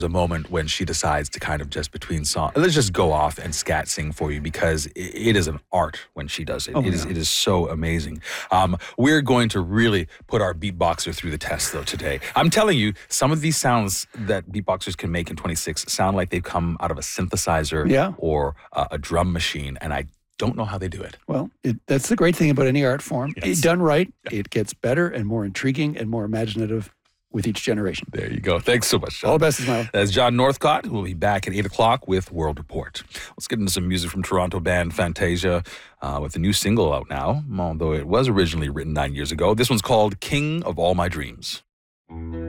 a moment when she decides to kind of just between songs, let's just go off and scat sing for you because it is an art when she does it. It is so amazing. We're going to really put our beatboxer through the test though today. I'm telling you, some of these sounds that beatboxers can make in 26 sound like they've come out of a synthesizer or a drum machine, and I don't know how they do it. Well, that's the great thing about any art form. Yes. Done right, it gets better and more intriguing and more imaginative with each generation. There you go. Thanks so much, John. All the best, Ismail. That's John Northcott, who will be back at 8 o'clock with World Report. Let's get into some music from Toronto band Fantasia with a new single out now, although it was originally written 9 years ago. This one's called King of All My Dreams.